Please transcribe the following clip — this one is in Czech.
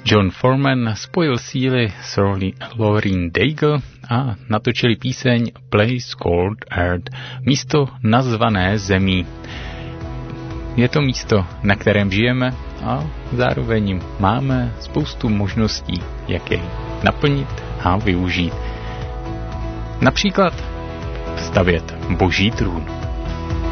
John Foreman spojil síly s Lauren Daigle a natočili píseň Place Called Earth, místo nazvané Zemí. Je to místo, na kterém žijeme a zároveň máme spoustu možností, jak jej naplnit a využít. Například stavět boží trůn.